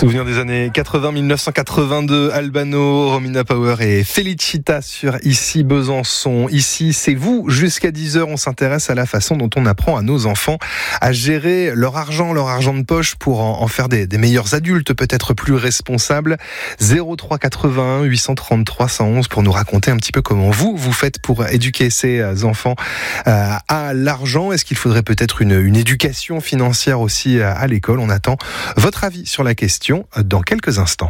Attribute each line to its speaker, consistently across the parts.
Speaker 1: Souvenir des années 80, 1982, Albano, Romina Power et Felicita sur Ici Besançon. Ici, c'est vous. Jusqu'à 10h, on s'intéresse à la façon dont on apprend à nos enfants à gérer leur argent de poche pour en faire des meilleurs adultes, peut-être plus responsables. 03 81 833 111 pour nous raconter un petit peu comment vous faites pour éduquer ces enfants à l'argent. Est-ce qu'il faudrait peut-être une éducation financière aussi à l'école? On attend votre avis sur la question dans quelques instants.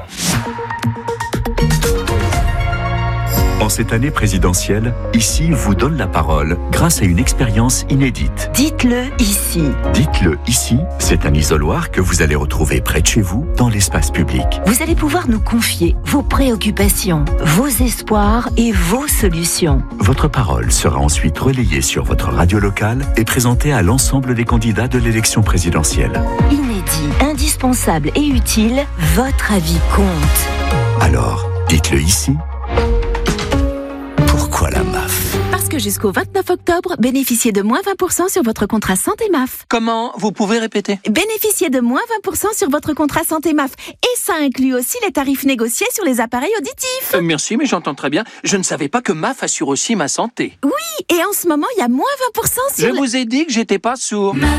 Speaker 2: En cette année présidentielle, Ici vous donne la parole grâce à une expérience inédite.
Speaker 3: Dites-le ici.
Speaker 2: Dites-le ici, c'est un isoloir que vous allez retrouver près de chez vous, dans l'espace public.
Speaker 3: Vous allez pouvoir nous confier vos préoccupations, vos espoirs et vos solutions.
Speaker 2: Votre parole sera ensuite relayée sur votre radio locale et présentée à l'ensemble des candidats de l'élection présidentielle.
Speaker 3: Inédit, indispensable et utile, votre avis compte.
Speaker 2: Alors, dites-le ici. Pourquoi la MAF?
Speaker 4: Parce que jusqu'au 29 octobre, bénéficiez de moins 20% sur votre contrat santé MAF.
Speaker 5: Comment? Vous pouvez répéter?
Speaker 4: Bénéficiez de moins 20% sur votre contrat santé MAF. Et ça inclut aussi les tarifs négociés sur les appareils auditifs.
Speaker 5: Merci, mais j'entends très bien. Je ne savais pas que MAF assure aussi ma santé.
Speaker 4: Oui, et en ce moment, il y a moins 20% sur...
Speaker 5: Je vous ai dit que j'étais pas sourd.
Speaker 3: MAF.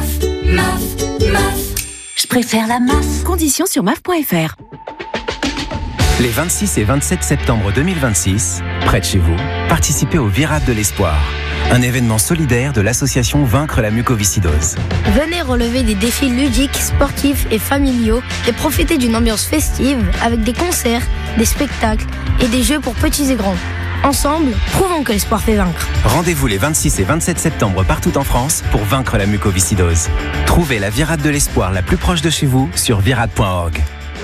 Speaker 3: Je préfère la MAF.
Speaker 4: Conditions sur MAF.fr.
Speaker 6: Les 26 et 27 septembre 2026, près de chez vous, participez au Virade de l'Espoir, un événement solidaire de l'association Vaincre la mucoviscidose.
Speaker 7: Venez relever des défis ludiques, sportifs et familiaux et profiter d'une ambiance festive avec des concerts, des spectacles et des jeux pour petits et grands. Ensemble, prouvons que l'espoir fait vaincre.
Speaker 6: Rendez-vous les 26 et 27 septembre partout en France pour vaincre la mucoviscidose. Trouvez la Virade de l'Espoir la plus proche de chez vous sur virade.org.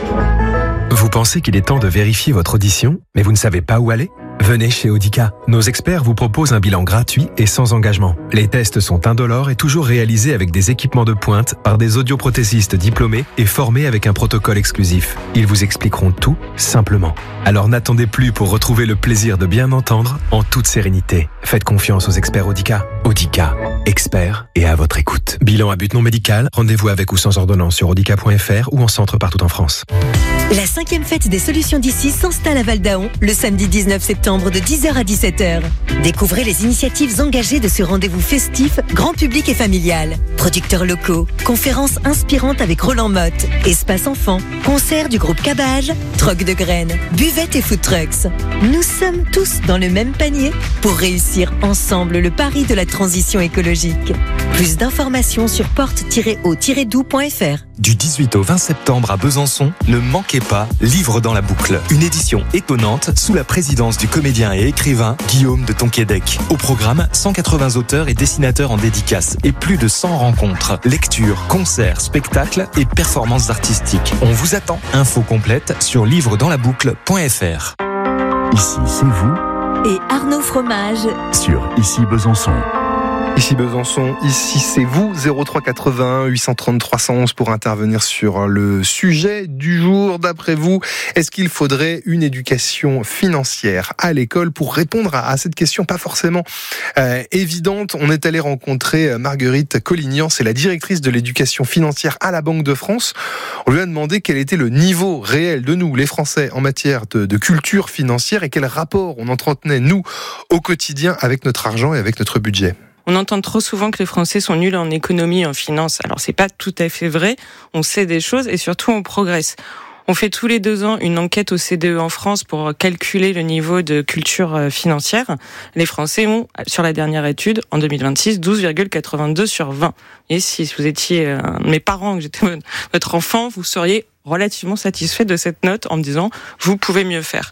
Speaker 8: Vous pensez qu'il est temps de vérifier votre audition, mais vous ne savez pas où aller? Venez chez Audica. Nos experts vous proposent un bilan gratuit et sans engagement. Les tests sont indolores et toujours réalisés avec des équipements de pointe par des audioprothésistes diplômés et formés avec un protocole exclusif. Ils vous expliqueront tout simplement. Alors n'attendez plus pour retrouver le plaisir de bien entendre en toute sérénité. Faites confiance aux experts Audica. Audica, experts et à votre écoute. Bilan à but non médical, rendez-vous avec ou sans ordonnance sur audica.fr ou en centre partout en France.
Speaker 9: La 5e fête des solutions d'ici s'installe à Val d'Aon le samedi 19 septembre de 10h à 17h. Découvrez les initiatives engagées de ce rendez-vous festif, grand public et familial. Producteurs locaux, conférences inspirantes avec Roland Motte, espace enfants, concert du groupe Cabage, troc de graines, buvette et food trucks. Nous sommes tous dans le même panier pour réussir ensemble le pari de la transition écologique. Plus d'informations sur porte-au-doux.fr.
Speaker 10: Du 18 au 20 septembre à Besançon, ne manquez pas Livre dans la boucle, une édition étonnante sous la présidence du comédien et écrivain Guillaume de Tonquédec. Au programme, 180 auteurs et dessinateurs en dédicace et plus de 100 rencontres, lectures, concerts, spectacles et performances artistiques. On vous attend. Info complète sur livredanslaboucle.fr.
Speaker 2: Ici, c'est vous.
Speaker 9: Et Arnaud Fromage
Speaker 2: Sur Ici Besançon.
Speaker 1: Ici Besançon, ici c'est vous, 03 81 833 111 pour intervenir sur le sujet du jour. D'après vous, est-ce qu'il faudrait une éducation financière à l'école? Pour répondre à cette question pas forcément évidente, on est allé rencontrer Marguerite Collignan, c'est la directrice de l'éducation financière à la Banque de France. On lui a demandé quel était le niveau réel de nous, les Français, en matière de culture financière et quel rapport on entretenait, nous, au quotidien avec notre argent et avec notre budget.
Speaker 11: On entend trop souvent que les Français sont nuls en économie, en finance. Alors c'est pas tout à fait vrai. On sait des choses et surtout on progresse. On fait tous les 2 ans une enquête au CDE en France pour calculer le niveau de culture financière. Les Français ont, sur la dernière étude, en 2026, 12,82 sur 20. Et si vous étiez mes parents, que j'étais votre enfant, vous seriez relativement satisfait de cette note en me disant vous pouvez mieux faire.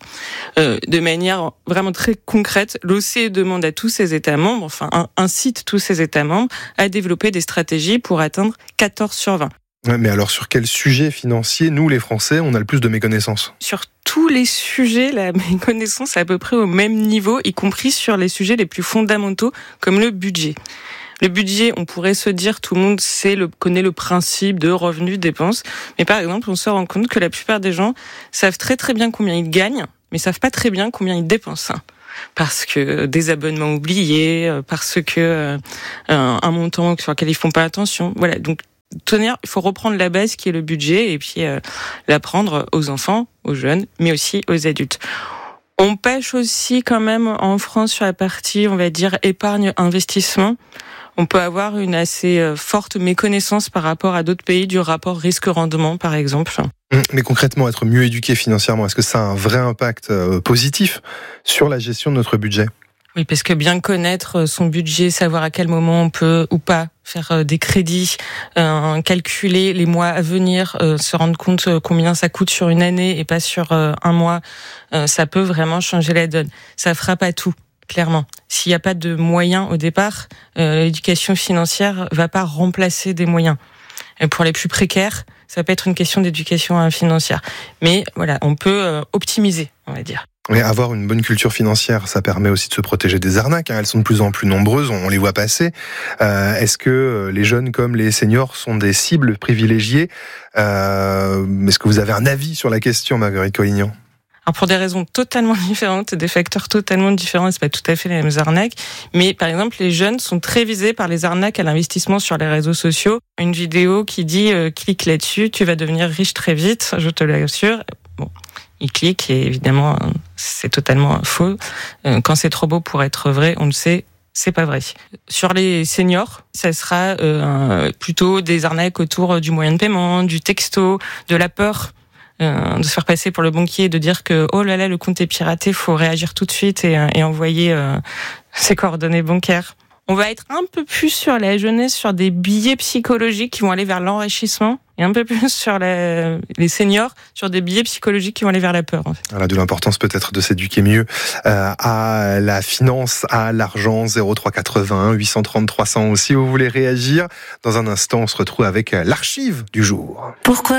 Speaker 11: De manière vraiment très concrète, l'OCDE demande à tous ses États membres, enfin incite tous ses États membres à développer des stratégies pour atteindre 14 sur 20.
Speaker 1: Ouais, mais alors sur quel sujet financier, nous les Français, on a le plus de méconnaissances?
Speaker 11: Sur tous les sujets, la méconnaissance est à peu près au même niveau, y compris sur les sujets les plus fondamentaux comme le budget. Le budget, on pourrait se dire, tout le monde connaît le principe de revenus, dépenses. Mais par exemple, on se rend compte que la plupart des gens savent très très bien combien ils gagnent, mais savent pas très bien combien ils dépensent. Parce que des abonnements oubliés, parce que un montant sur lequel ils font pas attention. Voilà. Donc, il faut reprendre la base qui est le budget et puis l'apprendre aux enfants, aux jeunes, mais aussi aux adultes. On pêche aussi quand même en France sur la partie, on va dire, épargne-investissement. On peut avoir une assez forte méconnaissance par rapport à d'autres pays du rapport risque-rendement, par exemple.
Speaker 1: Mais concrètement, être mieux éduqué financièrement, est-ce que ça a un vrai impact positif sur la gestion de notre budget ?
Speaker 11: Oui, parce que bien connaître son budget, savoir à quel moment on peut ou pas faire des crédits, calculer les mois à venir, se rendre compte combien ça coûte sur une année et pas sur un mois, ça peut vraiment changer la donne. Ça fera pas tout, clairement. S'il n'y a pas de moyens au départ, l'éducation financière va pas remplacer des moyens. Et pour les plus précaires, ça peut être une question d'éducation financière. Mais voilà, on peut optimiser, on va dire.
Speaker 1: Mais avoir une bonne culture financière, ça permet aussi de se protéger des arnaques. Elles sont de plus en plus nombreuses, on les voit passer. Est-ce que les jeunes comme les seniors sont des cibles privilégiées ? Est-ce que vous avez un avis sur la question, Marguerite Collignan ?
Speaker 11: Alors pour des raisons totalement différentes, des facteurs totalement différents, c'est pas tout à fait les mêmes arnaques. Mais par exemple, les jeunes sont très visés par les arnaques à l'investissement sur les réseaux sociaux. Une vidéo qui dit clique là-dessus, tu vas devenir riche très vite, je te l'assure. Bon, ils cliquent et évidemment c'est totalement faux. Quand c'est trop beau pour être vrai, on le sait. C'est pas vrai. Sur les seniors, ça sera plutôt des arnaques autour du moyen de paiement, du texto, de la peur. De se faire passer pour le banquier, de dire que oh là là, le compte est piraté, faut réagir tout de suite et envoyer ses coordonnées bancaires. On va être un peu plus sur la jeunesse, sur des billets psychologiques qui vont aller vers l'enrichissement, et un peu plus sur les seniors, sur des billets psychologiques qui vont aller vers la peur. En fait.
Speaker 1: Voilà, de l'importance peut-être de s'éduquer mieux à la finance, à l'argent. 0381 830 300 aussi. Vous voulez réagir ? Dans un instant, on se retrouve avec l'archive du jour.
Speaker 3: Pourquoi